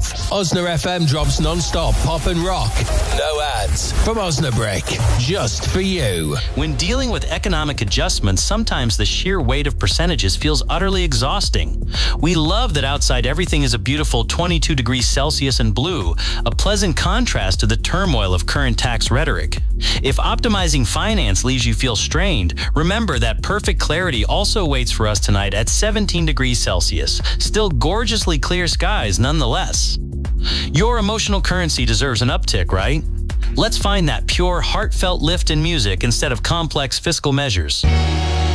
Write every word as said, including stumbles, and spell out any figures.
Osna F M drops non-stop pop and rock. No ads. From Osnabrick. Just for you. When dealing with economic adjustments, sometimes the sheer weight of percentages feels utterly exhausting. We love that outside everything is a beautiful twenty-two degrees Celsius and blue, a pleasant contrast to the turmoil of current tax rhetoric. If optimizing finance leaves you feel strained, remember that perfect clarity also waits for us tonight at seventeen degrees Celsius. Still gorgeously clear skies nonetheless. Your emotional currency deserves an uptick, right? Let's find that pure, heartfelt lift in music instead of complex fiscal measures.